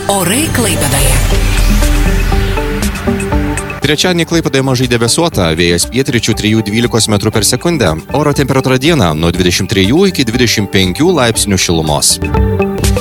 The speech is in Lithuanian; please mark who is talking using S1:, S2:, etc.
S1: Orai Klaipėdoje.
S2: Trečiadienį Klaipėdoje mažai debesuota, vėjas pietryčių 3–12 metrų per sekundę. Oro temperatūra dieną nuo 23 iki 25 laipsnių šilumos.